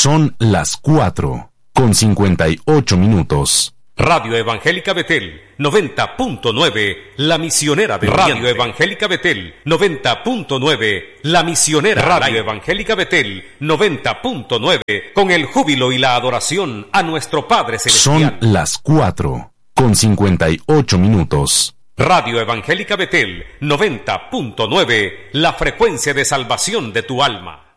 Son las 4:58. Radio Evangélica Betel 90.9, la misionera del Radio Evangélica Betel 90.9, la misionera. Radio Evangélica Betel 90.9, con el júbilo y la adoración a nuestro Padre Celestial. Son las 4:58. Radio Evangélica Betel 90.9, la frecuencia de salvación de tu alma.